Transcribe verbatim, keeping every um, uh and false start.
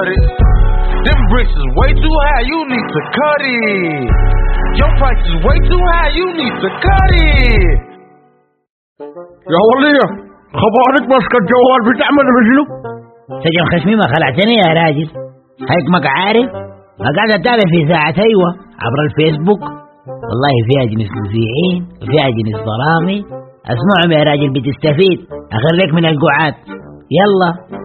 Them bricks is way too high, you need to cut it. Your price is way too high, you need to cut it. يا ولية خبرك ماسك الجوال بتعمل رجله. سجن خشمي ما خلعتني يا راجل. هيك عارف ما قاعد اتابع في ساعة ايوه عبر الفيسبوك. والله فيها جنس مذيعين وفيها جنس ضرامي. اسمعهم يا راجل بتستفيد. اخليك من القعاد. يلا